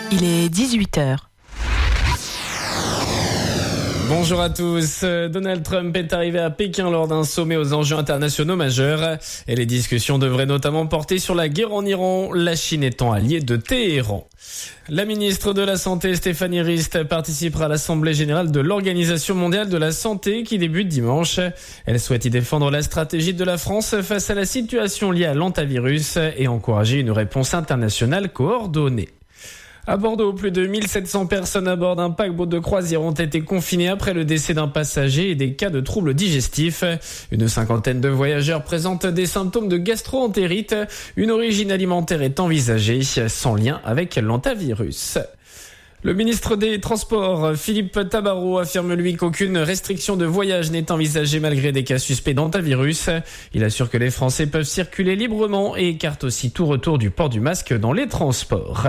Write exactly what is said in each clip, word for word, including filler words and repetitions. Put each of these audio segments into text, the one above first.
Il est dix-huit heures. Bonjour à tous. Donald Trump est arrivé à Pékin lors d'un sommet aux enjeux internationaux majeurs. Et les discussions devraient notamment porter sur la guerre en Iran, la Chine étant alliée de Téhéran. La ministre de la Santé, Stéphanie Rist, participera à l'Assemblée générale de l'Organisation mondiale de la santé qui débute dimanche. Elle souhaite y défendre la stratégie de la France face à la situation liée à l'hantavirus et encourager une réponse internationale coordonnée. À Bordeaux, plus de mille sept cents personnes à bord d'un paquebot de croisière ont été confinées après le décès d'un passager et des cas de troubles digestifs. Une cinquantaine de voyageurs présentent des symptômes de gastro-entérite. Une origine alimentaire est envisagée, sans lien avec l'hantavirus. Le ministre des Transports, Philippe Tabarot, affirme lui qu'aucune restriction de voyage n'est envisagée malgré des cas suspects d'hantavirus. Il assure que les Français peuvent circuler librement et écarte aussi tout retour du port du masque dans les transports.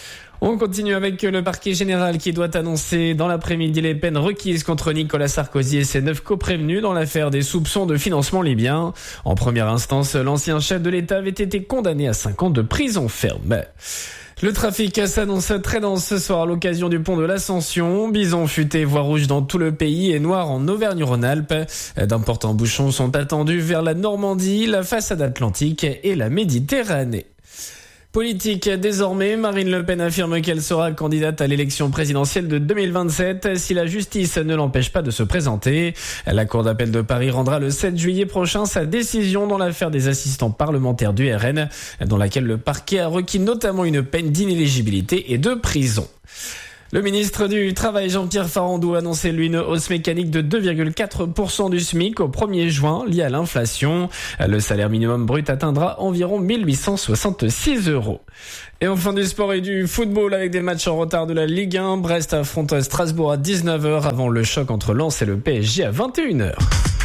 On continue avec le parquet général qui doit annoncer dans l'après-midi les peines requises contre Nicolas Sarkozy et ses neuf coprévenus dans l'affaire des soupçons de financement libyen. En première instance, l'ancien chef de l'État avait été condamné à cinq ans de prison ferme. Le trafic s'annonce très dense ce soir à l'occasion du pont de l'Ascension. Bison futé, voie rouge dans tout le pays et noir en Auvergne-Rhône-Alpes. D'importants bouchons sont attendus vers la Normandie, la façade atlantique et la Méditerranée. Politique, désormais, Marine Le Pen affirme qu'elle sera candidate à l'élection présidentielle de deux mille vingt-sept si la justice ne l'empêche pas de se présenter. La Cour d'appel de Paris rendra le sept juillet prochain sa décision dans l'affaire des assistants parlementaires du R N, dans laquelle le parquet a requis notamment une peine d'inéligibilité et de prison. Le ministre du Travail, Jean-Pierre Farandou, a annoncé lui une hausse mécanique de deux virgule quatre pour cent du SMIC au premier juin liée à l'inflation. Le salaire minimum brut atteindra environ mille huit cent soixante-six euros. Et enfin du sport et du football avec des matchs en retard de la Ligue un. Brest affronte Strasbourg à dix-neuf heures avant le choc entre Lens et le P S G à vingt et une heures.